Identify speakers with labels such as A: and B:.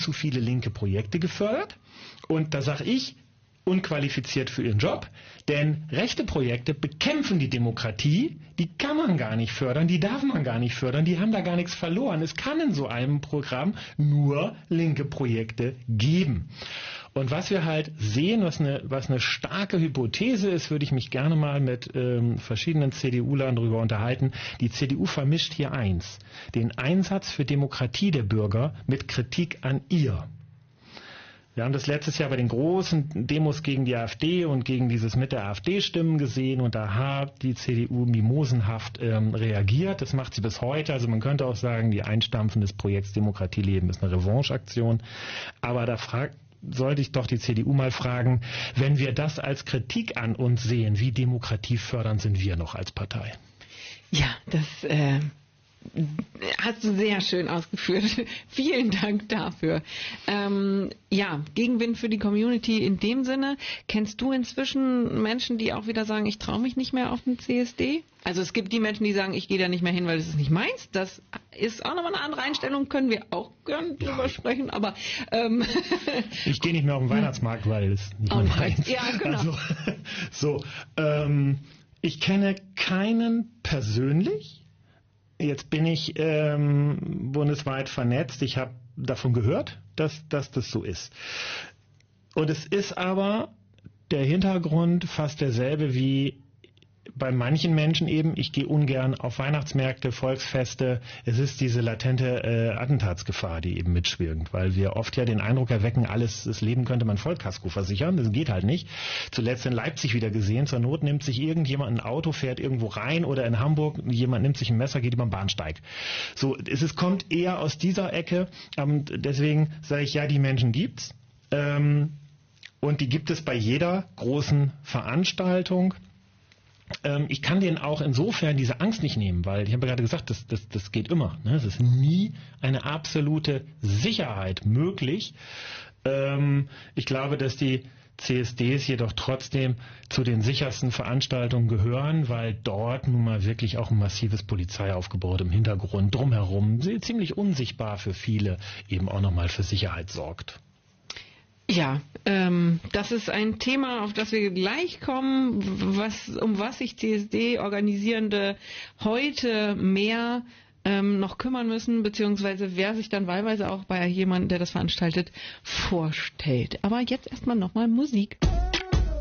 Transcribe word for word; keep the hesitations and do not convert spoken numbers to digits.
A: zu viele linke Projekte gefördert. Und da sage ich, unqualifiziert für ihren Job, denn rechte Projekte bekämpfen die Demokratie, die kann man gar nicht fördern, die darf man gar nicht fördern, die haben da gar nichts verloren. Es kann in so einem Programm nur linke Projekte geben. Und was wir halt sehen, was eine, was eine starke Hypothese ist, würde ich mich gerne mal mit ähm, verschiedenen C D U-Lern darüber unterhalten. Die C D U vermischt hier eins, den Einsatz für Demokratie der Bürger mit Kritik an ihr. Wir haben das letztes Jahr bei den großen Demos gegen die AfD und gegen dieses mit der AfD Stimmen gesehen und da hat die C D U mimosenhaft ähm, reagiert. Das macht sie bis heute. Also man könnte auch sagen, die Einstampfen des Projekts Demokratie leben ist eine Revancheaktion. Aber da fragt sollte ich doch die C D U mal fragen, wenn wir das als Kritik an uns sehen, wie demokratiefördernd sind wir noch als Partei?
B: Ja, das äh, hast du sehr schön ausgeführt. Vielen Dank dafür. Ähm, ja, Gegenwind für die Community in dem Sinne. Kennst du inzwischen Menschen, die auch wieder sagen, ich traue mich nicht mehr auf den C S D? Also es gibt die Menschen, die sagen, ich gehe da nicht mehr hin, weil es ist nicht meins. Das ist auch nochmal eine andere Einstellung, können wir auch gern drüber ja. sprechen. Aber ähm,
A: ich gehe nicht mehr auf den Weihnachtsmarkt, weil es nicht mehr meins.
B: Ja, genau.
A: Also, so, ähm, ich kenne keinen persönlich. Jetzt bin ich ähm, bundesweit vernetzt. Ich habe davon gehört, dass, dass das so ist. Und es ist aber der Hintergrund fast derselbe wie bei manchen Menschen eben. Ich gehe ungern auf Weihnachtsmärkte, Volksfeste. Es ist diese latente äh, Attentatsgefahr, die eben mitschwingt, weil wir oft ja den Eindruck erwecken, alles, das Leben könnte man Vollkasko versichern. Das geht halt nicht. Zuletzt in Leipzig wieder gesehen. Zur Not nimmt sich irgendjemand ein Auto, fährt irgendwo rein oder in Hamburg, jemand nimmt sich ein Messer, geht über den Bahnsteig. So, es, es kommt eher aus dieser Ecke. Und deswegen sage ich, ja, die Menschen gibt's. Ähm, und die gibt es bei jeder großen Veranstaltung. Ich kann denen auch insofern diese Angst nicht nehmen, weil ich habe ja gerade gesagt, das, das, das geht immer. Ne? Es ist nie eine absolute Sicherheit möglich. Ähm, ich glaube, dass die C S Ds jedoch trotzdem zu den sichersten Veranstaltungen gehören, weil dort nun mal wirklich auch ein massives Polizeiaufgebot im Hintergrund drumherum, ziemlich unsichtbar für viele, eben auch nochmal für Sicherheit sorgt.
B: Ja, ähm, das ist ein Thema, auf das wir gleich kommen, was, um was sich C S D-Organisierende heute mehr ähm, noch kümmern müssen, beziehungsweise wer sich dann wahlweise auch bei jemandem, der das veranstaltet, vorstellt. Aber jetzt erstmal nochmal Musik.